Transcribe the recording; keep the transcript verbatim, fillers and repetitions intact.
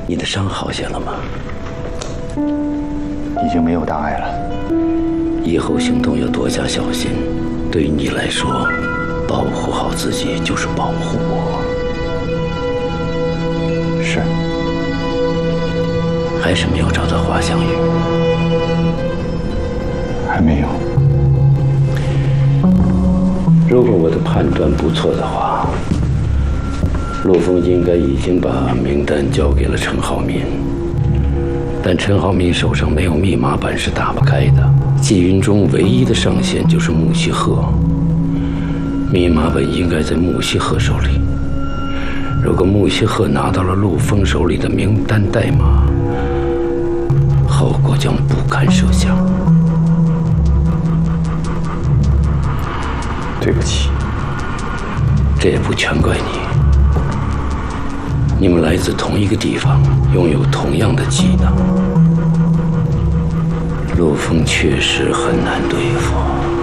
你的伤好些了吗？ 已经没有大碍了。 以后行动要多加小心。对于你来说，保护好自己就是保护我。 是。 还是没有找到华香玉？ 还没有。 如果我的判断不错的话，陆枫应该已经把名单交给了陈浩民。但陈浩民手上没有密码板是打不开的。纪云中唯一的上线就是穆希赫，密码本应该在穆希赫手里。如果穆希赫拿到了陆枫手里的名单代码，后果将不堪设想。 对不起， 这也不全怪你。你们来自同一个地方，拥有同样的技能。陆枫确实很难对付。